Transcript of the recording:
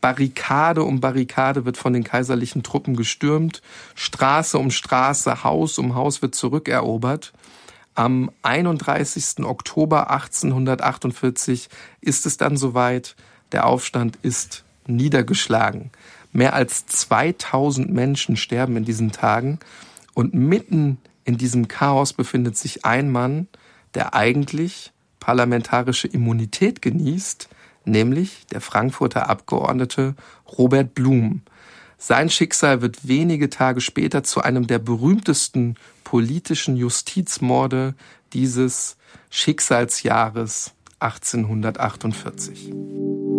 Barrikade um Barrikade wird von den kaiserlichen Truppen gestürmt. Straße um Straße, Haus um Haus wird zurückerobert. Am 31. Oktober 1848 ist es dann soweit. Der Aufstand ist niedergeschlagen. Mehr als 2000 Menschen sterben in diesen Tagen. Und mitten in diesem Chaos befindet sich ein Mann, der eigentlich parlamentarische Immunität genießt, nämlich der Frankfurter Abgeordnete Robert Blum. Sein Schicksal wird wenige Tage später zu einem der berühmtesten politischen Justizmorde dieses Schicksalsjahres 1848.